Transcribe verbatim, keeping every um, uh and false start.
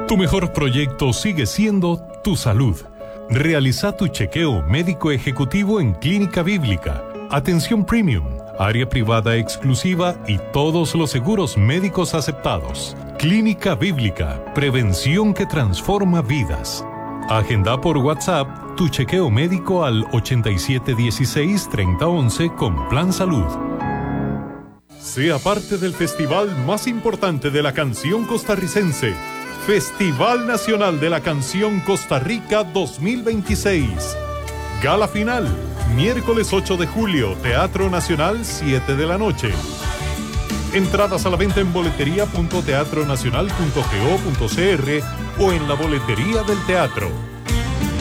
Tu mejor proyecto sigue siendo tu salud. Realiza tu chequeo médico ejecutivo en Clínica Bíblica. Atención premium, área privada exclusiva y todos los seguros médicos aceptados. Clínica Bíblica, prevención que transforma vidas. Agenda por WhatsApp tu chequeo médico al ochenta y siete dieciséis treinta once con Plan Salud. Sea parte del festival más importante de la canción costarricense, Festival Nacional de la Canción Costa Rica dos mil veintiséis. Gala final, miércoles ocho de julio, Teatro Nacional, siete de la noche. Entradas a la venta en boletería punto teatro nacional punto go punto c r o en la boletería del teatro.